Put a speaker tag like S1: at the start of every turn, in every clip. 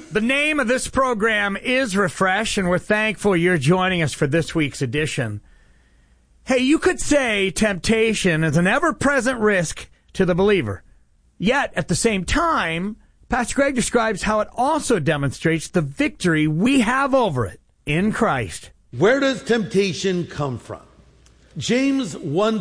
S1: The name of this program is Refresh, and we're thankful you're joining us for this week's edition. Hey, you could say temptation is an ever-present risk to the believer. Yet, at the same time, Pastor Greg describes how it also demonstrates the victory we have over it in Christ.
S2: Where does temptation come from? James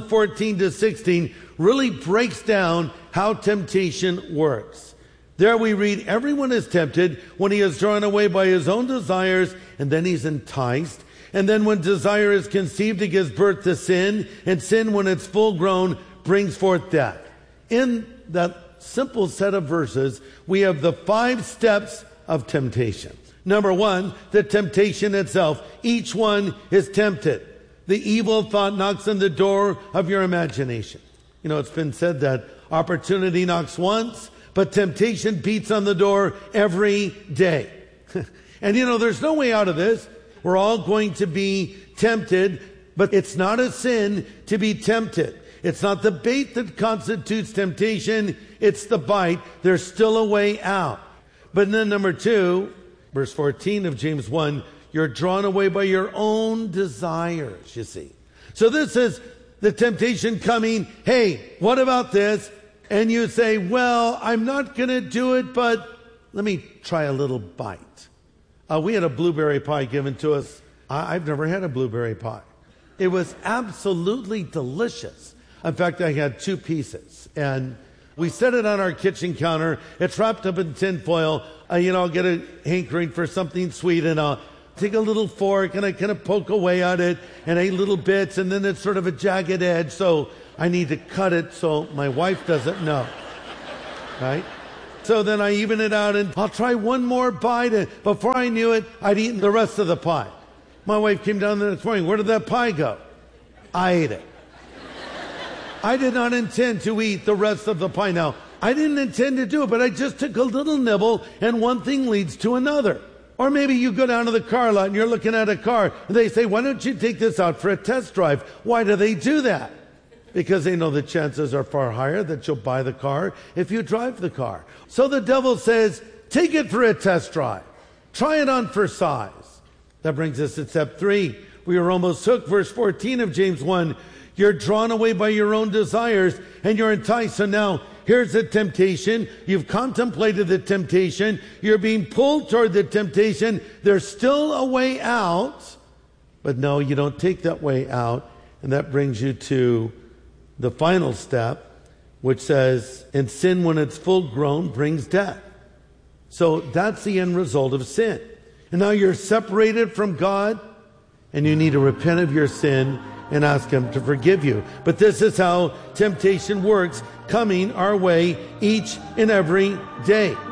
S2: 1:14-16 really breaks down how temptation works. There we read, everyone is tempted when he is drawn away by his own desires, and then he's enticed. And then when desire is conceived, it gives birth to sin. And sin, when it's full grown, brings forth death. In that simple set of verses, we have the 5 steps of temptation. Number 1, the temptation itself. Each one is tempted. The evil thought knocks on the door of your imagination. You know, it's been said that opportunity knocks once, but temptation beats on the door every day. And you know, there's no way out of this. We're all going to be tempted, but it's not a sin to be tempted. It's not the bait that constitutes temptation, it's the bite. There's still a way out. But then number 2, verse 14 of James 1, you're drawn away by your own desires, you see. So this is the temptation coming. Hey, what about this? And you say, well, I'm not going to do it, but let me try a little bite. We had a blueberry pie given to us. I've never had a blueberry pie. It was absolutely delicious. In fact, I had 2 pieces. And we set it on our kitchen counter. It's wrapped up in tin foil. I'll get a hankering for something sweet, and I'll take a little fork, and I kind of poke away at it, and I eat little bits, and then it's sort of a jagged edge, so I need to cut it so my wife doesn't know, right? So then I even it out, and I'll try one more bite, and before I knew it, I'd eaten the rest of the pie. My wife came down the next morning, where did that pie go? I ate it. I did not intend to eat the rest of the pie. Now, I didn't intend to do it, but I just took a little nibble, and one thing leads to another. Or maybe you go down to the car lot and you're looking at a car, and they say, why don't you take this out for a test drive? Why do they do that? Because they know the chances are far higher that you'll buy the car if you drive the car. So the devil says, take it for a test drive. Try it on for size. That brings us to step 3. We are almost hooked. Verse 14 of James 1. You're drawn away by your own desires and you're enticed. So now here's the temptation. You've contemplated the temptation. You're being pulled toward the temptation. There's still a way out. But no, you don't take that way out. And that brings you to the final step, which says, and sin, when it's full grown, brings death. So that's the end result of sin. And now you're separated from God, and you need to repent of your sin and ask Him to forgive you. But this is how temptation works, coming our way each and every day.